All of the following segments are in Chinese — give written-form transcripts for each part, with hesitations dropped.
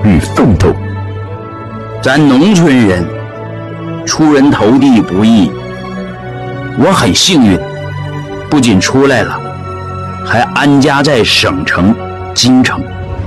与奋斗。 咱农村人出人头地不易，我很幸运，不仅出来了，还安家在省城京城。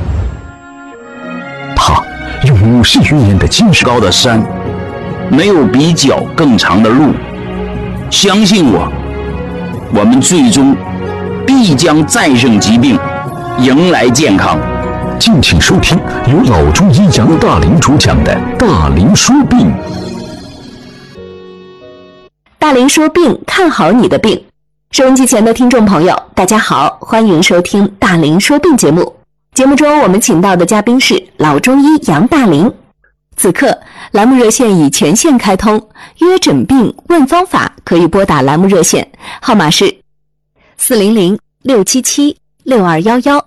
他用50余年的精神， 高的山没有比脚更长的路，相信我，我们最终必将战胜疾病，迎来健康。 敬请收听由老中医杨大林主讲的《大林说病》。 大林说病，看好你的病。收音机前的听众朋友，大家好，欢迎收听大林说病节目。节目中我们请到的嘉宾是老中医杨大林。此刻栏目热线已全线开通，约诊病问方法可以拨打栏目热线，号码是400-677-6211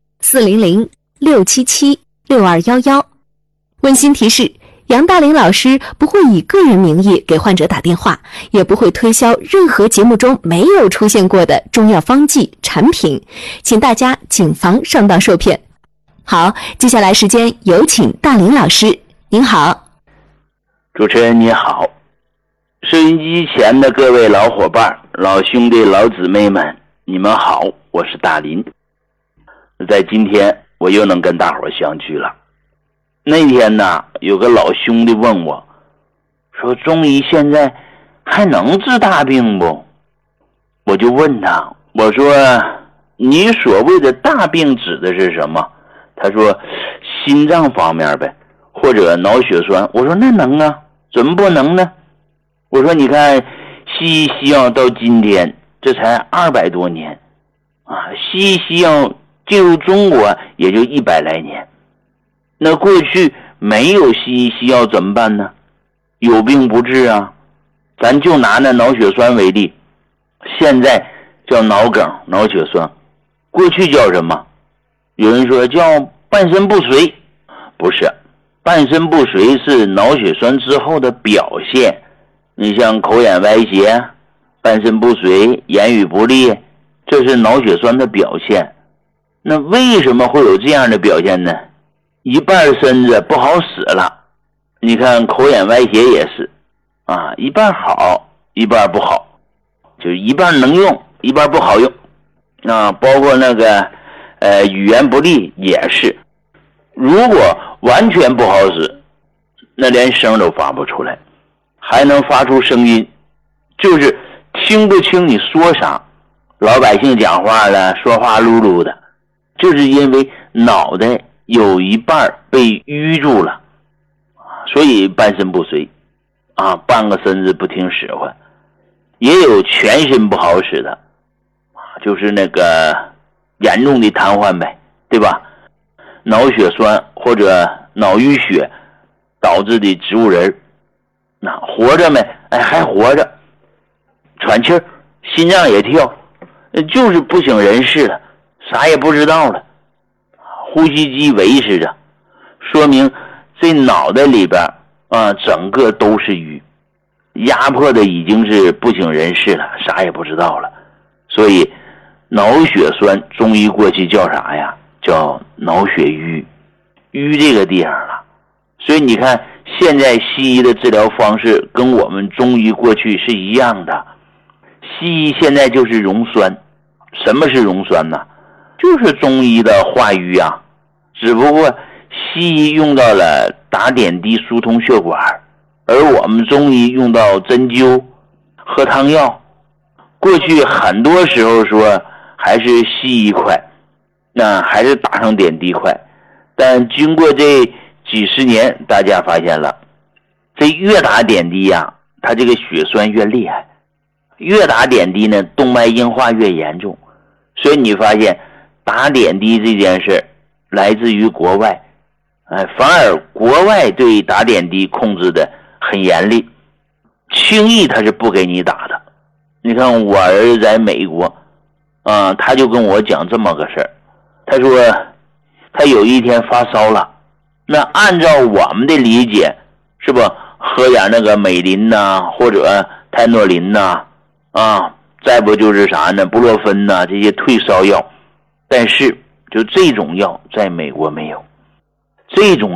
400-677-6211。温馨提示，杨大林老师不会以个人名义给患者打电话，也不会推销任何节目中没有出现过的中药方剂产品，请大家谨防上当受骗。好，接下来时间有请大林老师。您好。 主持人你好，收音机前的各位老伙伴、老兄弟、老姊妹们，你们好，我是大林。在今天我又能跟大伙相聚了。那天呢，有个老兄弟问我，说中医现在还能治大病不？我就问他，我说你所谓的大病指的是什么？他说心脏方面呗，或者脑血栓。我说那能啊，怎么不能呢？我说你看西医西药到今天这才200多年啊，西医西药进入中国也就100来年。那过去没有西医西药怎么办呢？有病不治啊。咱就拿那脑血栓为例，现在叫脑梗、脑血栓，过去叫什么？有人说叫半身不遂，不是，半身不遂是脑血栓之后的表现。你像口眼歪斜、半身不遂、言语不利，这是脑血栓的表现。那为什么会有这样的表现呢？一半身子不好使了，你看口眼歪斜也是啊，一半好一半不好，就是一半能用一半不好用啊。包括那个语言不利也是，如果完全不好使，那连声都发不出来，还能发出声音，就是听不清你说啥。老百姓讲话了，说话噜噜的，就是因为脑袋有一半被淤住了，所以半身不遂啊，半个身子不听使唤。也有全身不好使的，就是那个严重的瘫痪呗，对吧？脑血栓或者脑淤血导致的植物人，那活着没？哎，还活着，喘气儿，心脏也跳，就是不省人事了，啥也不知道了，呼吸机维持着，说明这脑袋里边啊，整个都是淤，压迫的已经是不省人事了，啥也不知道了。所以脑血栓中医过去叫啥呀？叫脑血瘀，瘀这个地方了。所以你看现在西医的治疗方式跟我们中医过去是一样的。西医现在就是溶栓。什么是溶栓呢？就是中医的化瘀啊，只不过西医用到了打点滴疏通血管，而我们中医用到针灸、喝汤药。过去很多时候说还是西医快，那还是打上点滴快，但经过这几十年，大家发现了，这越打点滴呀，它这个血栓越厉害，越打点滴呢，动脉硬化越严重。所以你发现打点滴这件事来自于国外，反而国外对打点滴控制的很严厉，轻易他是不给你打的。你看我儿子在美国啊，他就跟我讲这么个事儿，他说他有一天发烧了，那按照我们的理解是不喝点那个美林呐，或者泰诺林呐，啊，再不就是啥呢，布洛芬呐，这些退烧药。但是就这种药在美国没有，这种